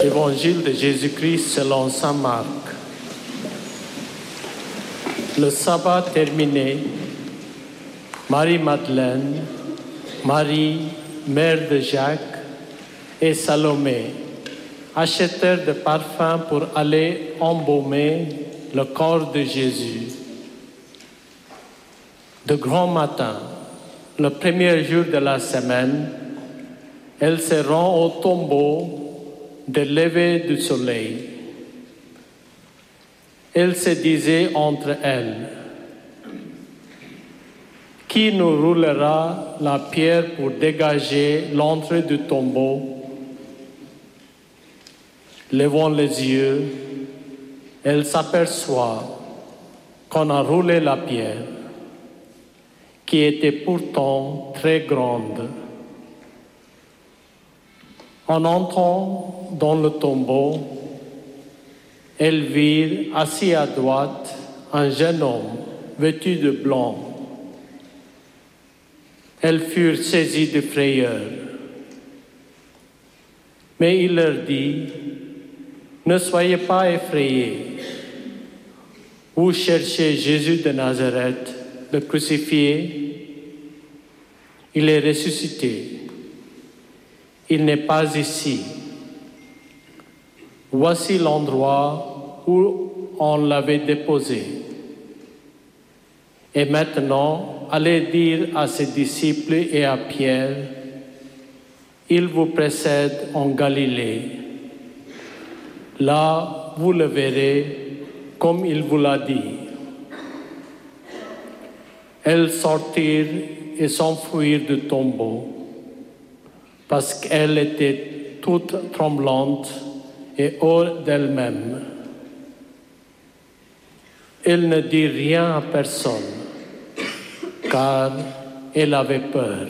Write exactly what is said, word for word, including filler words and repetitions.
Évangile de Jésus-Christ selon saint Marc. Le sabbat terminé, Marie-Madeleine, Marie, mère de Jacques, et Salomé achetèrent des parfums pour aller embaumer le corps de Jésus. De grand matin, le premier jour de la semaine, elles se rendent au tombeau de lever du soleil. Elles se disaient entre elles: qui nous roulera la pierre pour dégager l'entrée du tombeau? Levant les yeux, elles s'aperçoivent qu'on a roulé la pierre, qui était pourtant très grande. En entrant dans le tombeau, elles virent assis à droite un jeune homme vêtu de blanc. Elles furent saisies de frayeur. Mais il leur dit: ne soyez pas effrayés. Vous cherchez Jésus de Nazareth, le crucifié. Il est ressuscité. Il n'est pas ici. Voici l'endroit où on l'avait déposé. Et maintenant, allez dire à ses disciples et à Pierre: il vous précède en Galilée. Là, vous le verrez comme il vous l'a dit. Elles sortirent et s'enfuirent du tombeau, parce qu'elle était toute tremblante et hors d'elle-même. Elle ne dit rien à personne, car elle avait peur.